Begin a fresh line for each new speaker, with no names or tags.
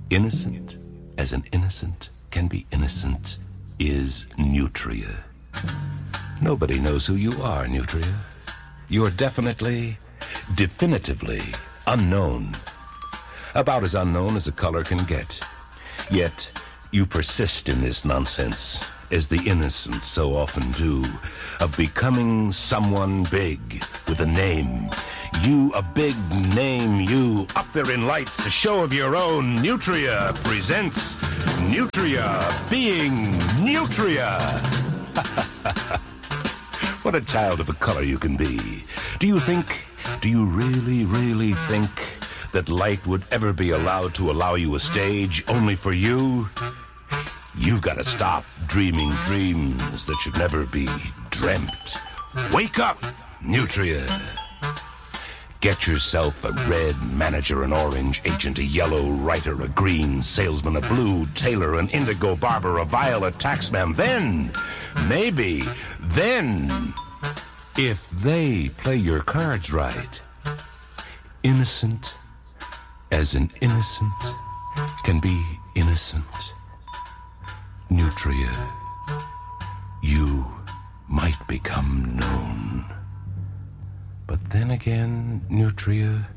Innocent as an innocent can be innocent is Nutria. Nobody knows who you are, Nutria. You're definitively unknown. About as unknown as a color can get. Yet, you persist in this nonsense, as the innocents so often do, of becoming someone big with a name. You, a big name, you, up there in lights, a show of your own. Nutria presents Nutria being Nutria. What a child of a color you can be. Do you really think that light would ever be allowed to allow you a stage only for you? You've got to stop dreaming dreams that should never be dreamt. Wake up, Nutria. Get yourself a red manager, an orange agent, a yellow writer, a green salesman, a blue tailor, an indigo barber, a violet taxman. Then, maybe, if they play your cards right, innocent as an innocent can be innocent. Nutria, you might become known. But then again, Nutria,